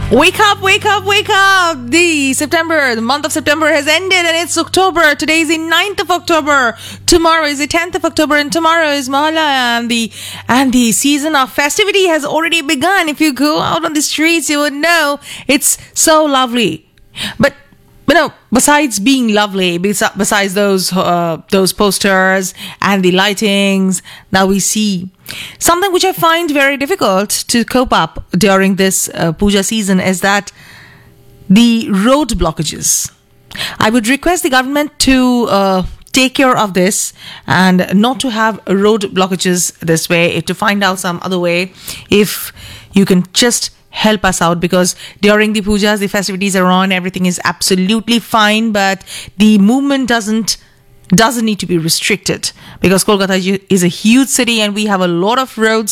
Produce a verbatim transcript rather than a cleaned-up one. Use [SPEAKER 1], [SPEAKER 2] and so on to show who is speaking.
[SPEAKER 1] Wake up, wake up, wake up! The September, the month of September has ended and it's October. Today is the ninth of October. Tomorrow is the tenth of October and tomorrow is Mohalla, and the and the season of festivity has already begun. If you go out on the streets, you would know it's so lovely. But you know, besides being lovely, bes- besides those uh, those posters and the lightings, now we see something which I find very difficult to cope up during this uh, puja season is that the road blockages. I would request the government to uh, take care of this and not to have road blockages this way, to find out some other way. If you can just help us out, because during the pujas, the festivities are on, everything is absolutely fine, but the movement doesn't doesn't need to be restricted, because Kolkata is a huge city and we have a lot of roads